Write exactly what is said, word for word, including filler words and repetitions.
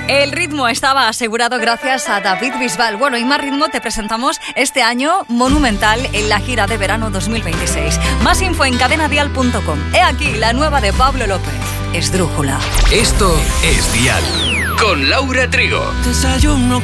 El ritmo estaba asegurado gracias a David Bisbal. Bueno, y más ritmo te presentamos este año Monumental en la gira de verano dos mil veintiséis. Más info en cadena dial punto com. He aquí la nueva de Pablo López, Esdrújula. Esto es Dial, con Laura Trigo. Desayuno